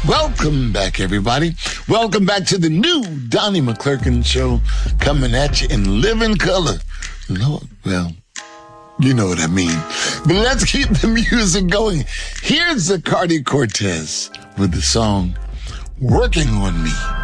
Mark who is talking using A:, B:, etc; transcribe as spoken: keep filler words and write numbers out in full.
A: Welcome back, everybody. Welcome back to the new Donnie McClurkin Show, coming at you in living color. Lord, well, you know what I mean. But let's keep the music going. Here's Zacardi Cortez with the song Working on Me.